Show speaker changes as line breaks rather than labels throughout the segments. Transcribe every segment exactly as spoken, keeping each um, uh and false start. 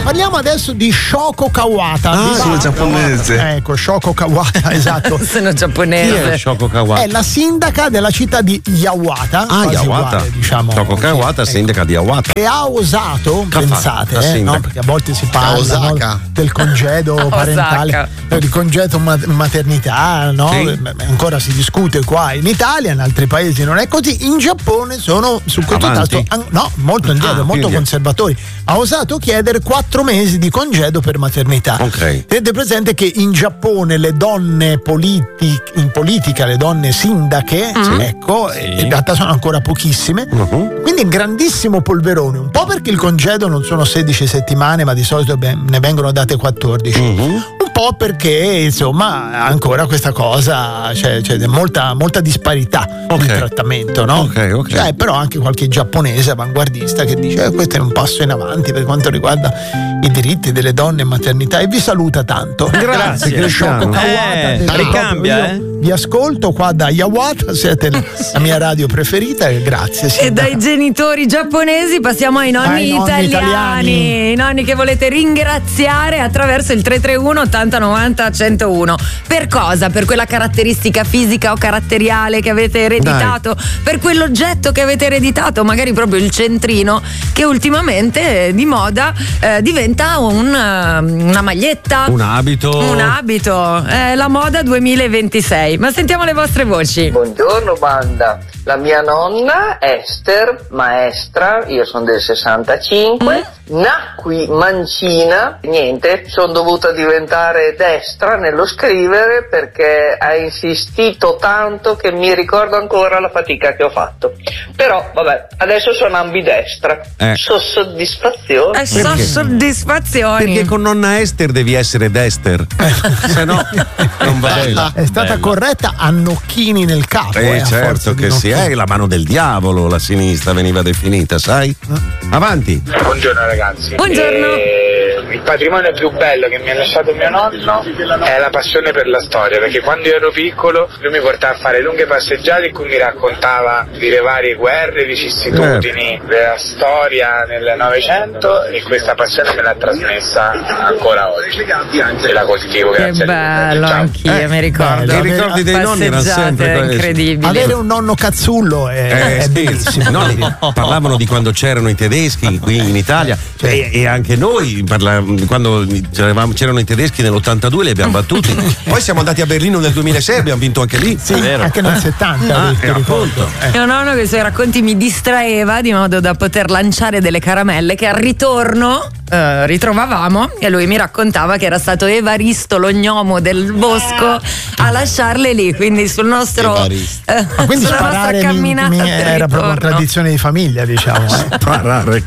Parliamo adesso di Shoko Kawata.
Ah, sono giapponese.
Ecco, Shoko Kawata, esatto.
Sono giapponese.
Chi è Shoko Kawata?
È la sindaca della città di Yawata.
Ah,
quasi
Yawata.
uguale, diciamo.
Shoko Kawata,
Ecco.
sindaca di Yawata.
Che ha osato,
Che
pensate,
fa? La
eh,
sindaca.
no? Perché a volte si parla, no,
Osaka.
del congedo parentale, del congedo ma- maternità, no?
Sì.
Beh, ancora si discute qua in Italia, in altri paesi non è così. In Giappone sono su questo
Avanti?
tasto, no, molto indietro,
Ah,
molto
quindi-
conservatori. Ha osato chiedere quattro mesi di congedo per maternità.
Ok.
Tenete presente che in Giappone le donne politi- in politica, le donne sindache, ecco, in realtà sono ancora pochissime.
Mhm.
Quindi grandissimo polverone, un po' perché il congedo non sono sedici settimane, ma di solito beh, ne vengono date quattordici.
Mhm.
Un po' perché insomma ancora questa cosa, c'è, c'è molta, molta disparità
Ok.
nel trattamento, no?
Ok, ok.
C'è però anche qualche giapponese avanguardista che dice eh, questo è un passo in avanti per quanto riguarda i diritti delle donne in maternità, e vi saluta tanto.
Grazie, Cristiano.
Shoko Kawata,
Eh,
detto
ricambia,
proprio io
eh.
Vi ascolto qua da Yawata, siete la la mia radio preferita e grazie.
E
sindaca.
dai genitori giapponesi passiamo ai nonni,
Ai nonni
italiani,
italiani.
i nonni che volete ringraziare attraverso il tre tre uno ottanta novanta centouno. Per cosa? Per quella caratteristica fisica o caratteriale che avete ereditato, per quell'oggetto che avete ereditato, magari proprio il centrino che ultimamente eh, di moda eh, diventa un, eh, una maglietta,
Un abito.
un abito, è la moda duemilaventisei. Ma sentiamo le vostre voci.
Buongiorno banda, la mia nonna Esther, maestra, io sono del sessantacinque, nacqui mancina, niente, sono dovuta diventare destra nello scrivere perché ha insistito tanto che mi ricordo ancora la fatica che ho fatto. Però vabbè, adesso sono ambidestra,
Eh.
so soddisfazione.
Eh, so
Perché?
soddisfazioni.
Perché con nonna Esther devi essere Dester, se no non va bene.
È stata corretta a nocchini nel capo.
Eh,
eh, a
certo
forza di
che sì,
nocchini.
è la mano del diavolo, la sinistra veniva definita, sai? Avanti.
Buongiorno ragazzi.
Buongiorno.
Eh, il patrimonio più bello che mi ha lasciato mio nonno è la passione per la storia, perché quando io ero piccolo lui mi portava a fare lunghe passeggiate in cui mi raccontava delle varie guerre, vicissitudini della storia nel Novecento, e questa passione me l'ha trasmessa ancora oggi e la coltivo
Che
grazie a lui.
bello,
Ciao.
anch'io
Eh,
mi ricordo.
bello.
I ricordi dei nonni erano
Passeggiate
sempre quelli.
incredibili.
Avere un nonno cazzullo è,
Eh,
è
sì,
bellissimo.
no, parlavano di quando c'erano i tedeschi qui in Italia e, e anche noi parla- quando c'eravamo- c'erano i tedeschi nell'ottantadue li abbiamo battuti, poi siamo andati a Berlino nel duemilasei e abbiamo vinto anche lì.
Sì, anche nel settanta.
Ah,
ti
eh,
ricordo.
appunto.
Eh.
Mio nonno che i suoi racconti mi distraeva di modo da poter lanciare delle caramelle che al ritorno eh, ritrovavamo, e lui mi raccontava che era stato Evaristo, lo gnomo del bosco, a lasciarle lì, quindi sul nostro
Evaristo.
eh,
Ma quindi
sulla nostra
sparare mi-
camminata
mi-
del
era proprio una
ritorno.
tradizione di famiglia, diciamo. Eh.
Sparare.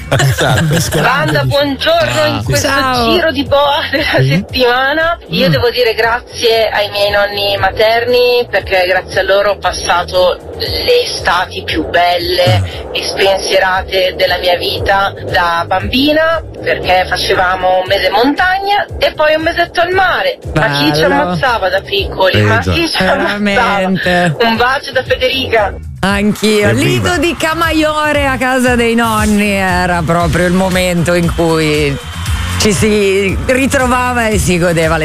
Banda, buongiorno, in questo
Ciao.
giro di boa della settimana io devo dire grazie ai miei nonni materni, perché grazie a loro ho passato le estati più belle e spensierate della mia vita da bambina, perché facevamo un mese in montagna e poi un mesetto al mare. Ma chi ci
Bello.
ammazzava da piccoli?
Eh,
Ma
già.
chi ci ammazzava?
Veramente.
Un bacio da Federica.
Anch'io,
Evviva.
lido di Camaiore a casa dei nonni era proprio il momento in cui ci si ritrovava e si godeva le